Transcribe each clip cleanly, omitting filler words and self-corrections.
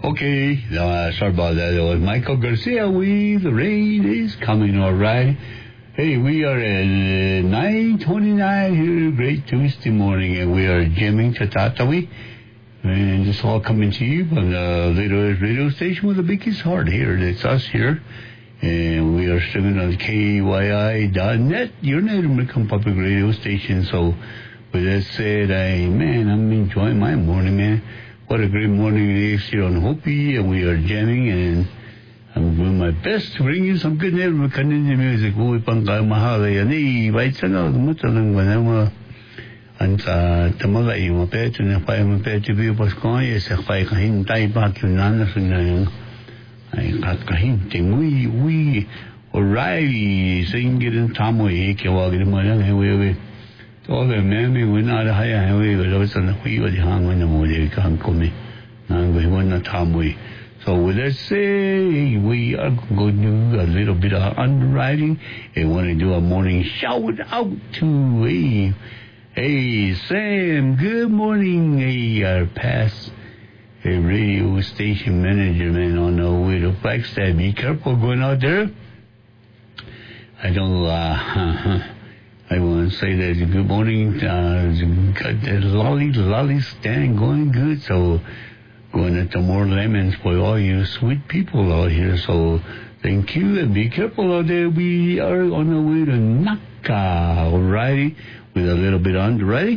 Okay, sorry about that. It was Michael Garcia. The rain is coming, all right. Hey, we are at 9:29 here, great Tuesday morning, and we are jamming to Tatawi. And this all coming to you from the latest radio station with the biggest heart here. It's us here. And we are streaming on KYI.net, your Native American Public Radio station. So, with that said, I'm enjoying my morning, man. What a great morning it is here on Hopi, and we are jamming, and I'm doing my best to bring you some good Native American Indian music. Uy, pangkamahal yan. Bait sa nga, matalang ba na mga anta tamaga yung mapeto na pa'y mapeto biyo paskoy, sa pa'y kahintay pa kyunanas na yung ay kakahinting. Uy, O'Reilly, singin tamoy, kiwagin mo lang, we. Okay, man, we're not a high highway, but also the way we hang on the motor can't come in. And we want not time we. So with that say, we are going to do a little bit of underwriting and want to do a morning shout out to hey Sam, good morning. Hey, our past radio station manager, man, on the way to Flagstaff. Be careful going out there. I don't, I want to say that good morning. Got the lolly stand going good. So going into more lemons for all you sweet people out here. So thank you and be careful out there. We are on the way to Naka, alrighty, with a little bit of underwriting.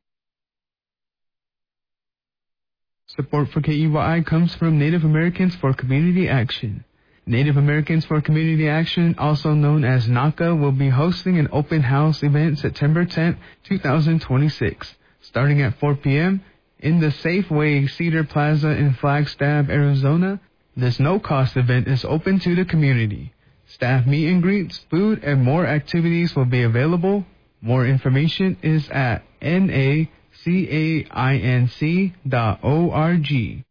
Support for KEYI comes from Native Americans for Community Action. Native Americans for Community Action, also known as NACA, will be hosting an open house event September 10th, 2026, starting at 4 p.m. in the Safeway Cedar Plaza in Flagstaff, Arizona. This no-cost event is open to the community. Staff meet and greets, food, and more activities will be available. More information is at nacainc.org.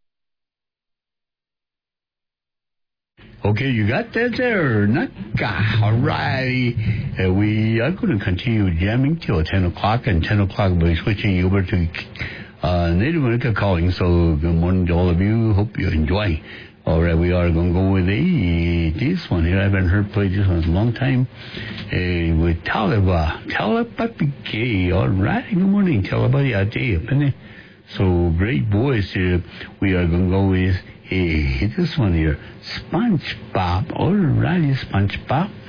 Okay, you got that there, Naka. All right. We are going to continue jamming till 10 o'clock, and 10 o'clock we'll be switching over to Native America calling. So good morning to all of you. Hope you enjoy. All right, we are going to go with this one here. I haven't heard play this one in a long time. With Talabapike. All right, good morning, Talabapike. So great voice here. We are going to go with this one here, SpongeBob. Alrighty, SpongeBob.